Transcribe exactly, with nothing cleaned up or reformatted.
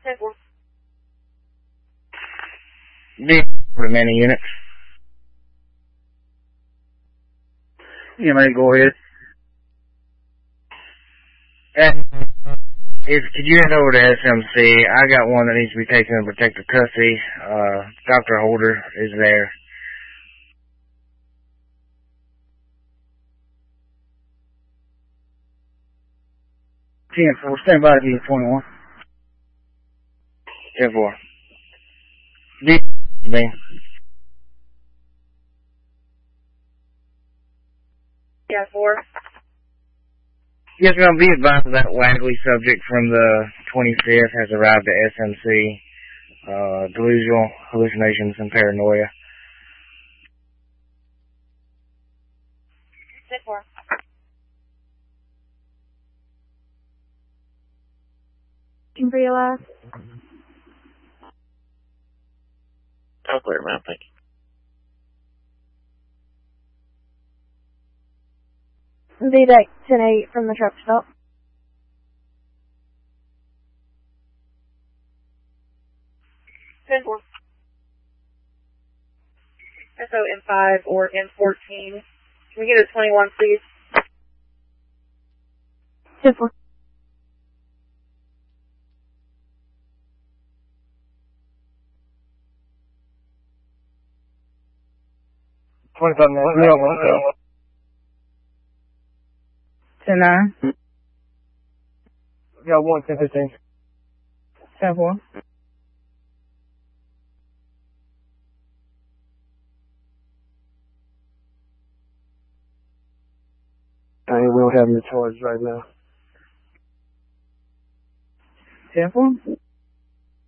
ten four. B, remaining unit. You may go ahead. And if could you head over to S M C? I got one that needs to be taken in protective custody. Uh, Doctor Holder is there. ten four, stand by to be twenty-one. ten four. B, B. Yeah, four. Yes, ma'am. Be advised that Wagley subject from the twenty-fifth has arrived at S M C. Uh, delusional hallucinations and paranoia. ten four. Looking for your last. I'll clear him out, thank you. V deck ten eight from the truck stop. ten four. S O M five or M fourteen. Can we get a twenty-one, please? ten four. twenty-five minutes. ten nine. Got one, ten fifteen. ten four. I we don't have any charge right now. ten four.